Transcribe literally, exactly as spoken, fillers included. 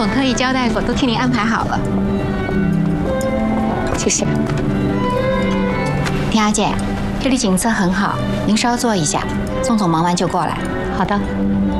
总特意交代过，都替您安排好了。 谢谢。 田小姐，这里景色很好，您稍坐一下，宋总忙完就过来。 好的。